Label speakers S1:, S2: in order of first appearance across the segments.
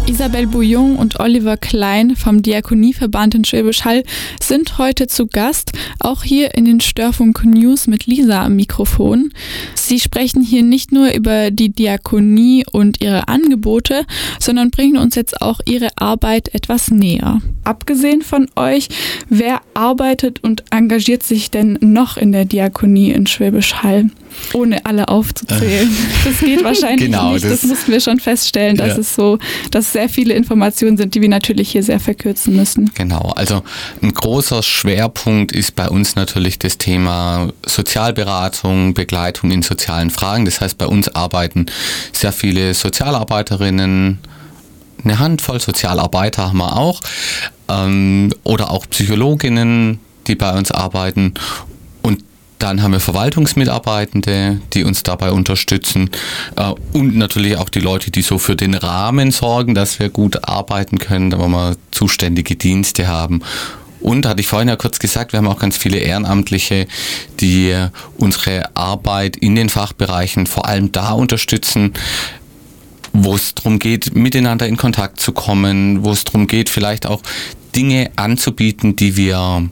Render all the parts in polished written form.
S1: Isabelle Bouillon und Oliver Klein vom Diakonieverband in Schwäbisch Hall sind heute zu Gast, auch hier in den Störfunk News mit Lisa am Mikrofon. Sie sprechen hier nicht nur über die Diakonie und ihre Angebote, sondern bringen uns jetzt auch ihre Arbeit etwas näher. Abgesehen von euch, wer arbeitet und engagiert sich denn noch in der Diakonie in Schwäbisch Hall? Ohne alle aufzuzählen. Das geht wahrscheinlich nicht. Das mussten wir schon feststellen, dass dass sehr viele Informationen sind, die wir natürlich hier sehr verkürzen müssen.
S2: Genau, also ein großer Schwerpunkt ist bei uns natürlich das Thema Sozialberatung, Begleitung in sozialen Fragen. Das heißt, bei uns arbeiten sehr viele Sozialarbeiterinnen, eine Handvoll Sozialarbeiter haben wir auch, oder auch Psychologinnen, die bei uns arbeiten. Dann haben wir Verwaltungsmitarbeitende, die uns dabei unterstützen, und natürlich auch die Leute, die so für den Rahmen sorgen, dass wir gut arbeiten können, da wo wir zuständige Dienste haben. Und, hatte ich vorhin ja kurz gesagt, wir haben auch ganz viele Ehrenamtliche, die unsere Arbeit in den Fachbereichen vor allem da unterstützen, wo es darum geht, miteinander in Kontakt zu kommen, wo es darum geht, vielleicht auch Dinge anzubieten, die wir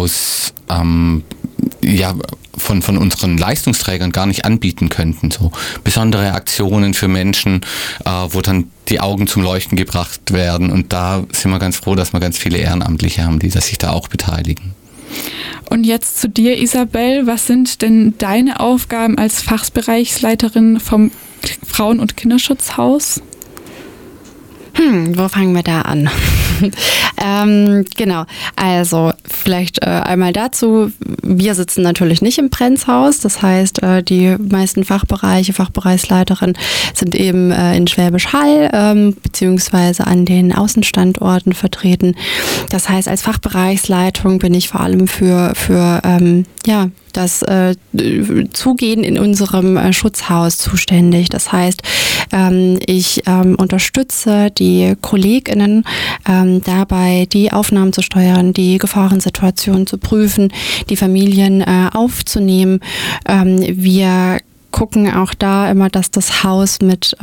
S2: von unseren Leistungsträgern gar nicht anbieten könnten. So besondere Aktionen für Menschen, wo dann die Augen zum Leuchten gebracht werden. Und da sind wir ganz froh, dass wir ganz viele Ehrenamtliche haben, die sich da auch beteiligen.
S1: Und jetzt zu dir, Isabelle. Was sind denn deine Aufgaben als Fachbereichsleiterin vom Frauen- und Kinderschutzhaus?
S3: Wo fangen wir da an? Genau, also vielleicht einmal dazu, wir sitzen natürlich nicht im Prenzhaus, das heißt, die meisten Fachbereichsleiterinnen sind eben in Schwäbisch Hall beziehungsweise an den Außenstandorten vertreten. Das heißt, als Fachbereichsleitung bin ich vor allem für das Zugehen in unserem Schutzhaus zuständig. Das heißt, ich unterstütze die KollegInnen dabei, die Aufnahmen zu steuern, die Gefahrensituationen zu prüfen, die Familien aufzunehmen. Wir gucken auch da immer, dass das Haus mit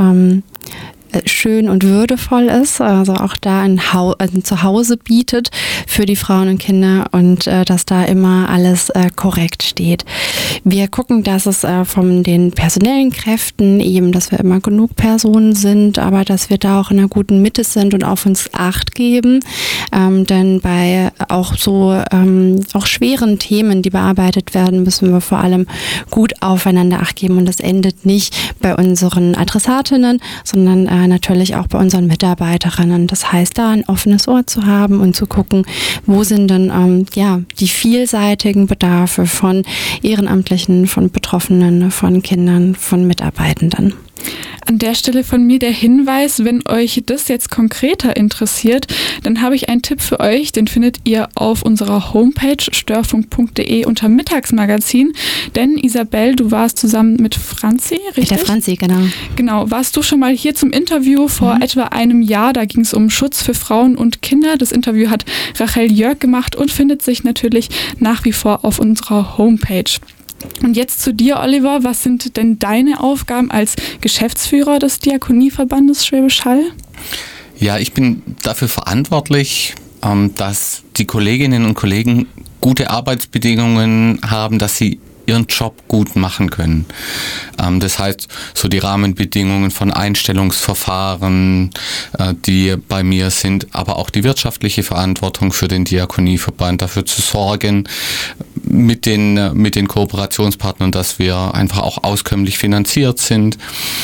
S3: schön und würdevoll ist, also auch da ein Zuhause bietet für die Frauen und Kinder und dass da immer alles korrekt steht. Wir gucken, dass es von den personellen Kräften eben, dass wir immer genug Personen sind, aber dass wir da auch in einer guten Mitte sind und auf uns Acht geben, denn bei auch auch schweren Themen, die bearbeitet werden, müssen wir vor allem gut aufeinander Acht geben und das endet nicht bei unseren Adressatinnen, sondern natürlich auch bei unseren Mitarbeiterinnen. Das heißt, da ein offenes Ohr zu haben und zu gucken, wo sind denn die vielseitigen Bedarfe von Ehrenamtlichen, von Betroffenen, von Kindern, von Mitarbeitenden.
S1: An der Stelle von mir der Hinweis, wenn euch das jetzt konkreter interessiert, dann habe ich einen Tipp für euch, den findet ihr auf unserer Homepage störfunk.de unter Mittagsmagazin, denn Isabelle, du warst zusammen mit Franzi, richtig?
S3: Mit der Franzi, genau.
S1: Genau, warst du schon mal hier zum Interview vor etwa einem Jahr, da ging es um Schutz für Frauen und Kinder. Das Interview hat Rachel Jörg gemacht und findet sich natürlich nach wie vor auf unserer Homepage. Und jetzt zu dir, Oliver. Was sind denn deine Aufgaben als Geschäftsführer des Diakonieverbandes Schwäbisch Hall?
S2: Ja, ich bin dafür verantwortlich, dass die Kolleginnen und Kollegen gute Arbeitsbedingungen haben, dass sie ihren Job gut machen können. Das heißt, so die Rahmenbedingungen von Einstellungsverfahren, die bei mir sind, aber auch die wirtschaftliche Verantwortung für den Diakonieverband, dafür zu sorgen, mit den Kooperationspartnern, dass wir einfach auch auskömmlich finanziert sind.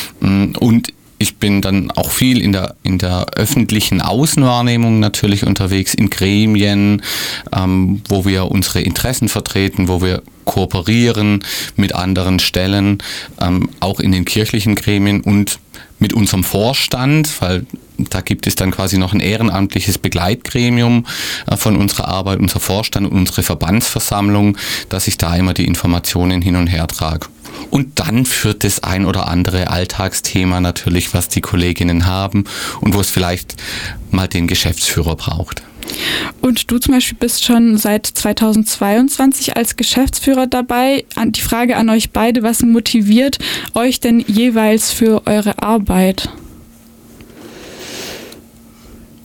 S2: Und ich bin dann auch viel in der öffentlichen Außenwahrnehmung natürlich unterwegs, in Gremien, wo wir unsere Interessen vertreten, wo wir kooperieren mit anderen Stellen, auch in den kirchlichen Gremien und mit unserem Vorstand, weil da gibt es dann quasi noch ein ehrenamtliches Begleitgremium von unserer Arbeit, unser Vorstand und unsere Verbandsversammlung, dass ich da immer die Informationen hin und her trage. Und dann führt das ein oder andere Alltagsthema natürlich, was die Kolleginnen haben und wo es vielleicht mal den Geschäftsführer braucht.
S1: Und du zum Beispiel bist schon seit 2022 als Geschäftsführer dabei. Die Frage an euch beide, was motiviert euch denn jeweils für eure Arbeit?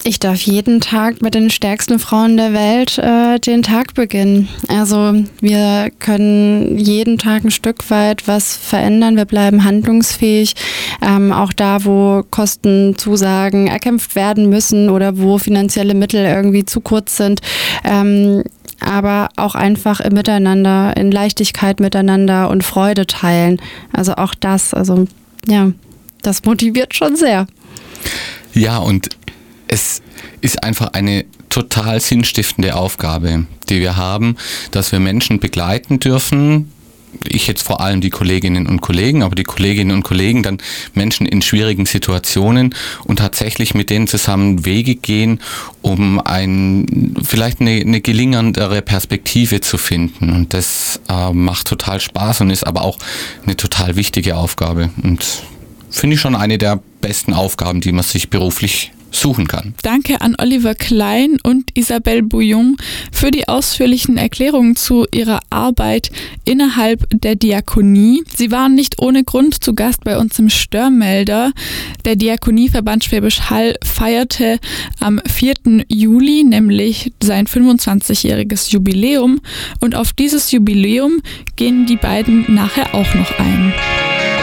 S3: Ich darf jeden Tag mit den stärksten Frauen der Welt den Tag beginnen. Also wir können jeden Tag ein Stück weit was verändern. Wir bleiben handlungsfähig. Auch da, wo Kostenzusagen erkämpft werden müssen oder wo finanzielle Mittel irgendwie zu kurz sind. Aber auch einfach im Miteinander, in Leichtigkeit miteinander und Freude teilen. Also auch das, das motiviert schon sehr.
S2: Ja, und es ist einfach eine total sinnstiftende Aufgabe, die wir haben, dass wir Menschen begleiten dürfen. Ich jetzt vor allem die Kolleginnen und Kollegen, aber die Kolleginnen und Kollegen dann Menschen in schwierigen Situationen und tatsächlich mit denen zusammen Wege gehen, um vielleicht eine gelingendere Perspektive zu finden. Und das macht total Spaß und ist aber auch eine total wichtige Aufgabe. Und finde ich schon eine der besten Aufgaben, die man sich beruflich suchen kann.
S1: Danke an Oliver Klein und Isabelle Bouillon für die ausführlichen Erklärungen zu ihrer Arbeit innerhalb der Diakonie. Sie waren nicht ohne Grund zu Gast bei uns im Störmelder. Der Diakonieverband Schwäbisch Hall feierte am 4. Juli nämlich sein 25-jähriges Jubiläum und auf dieses Jubiläum gehen die beiden nachher auch noch ein.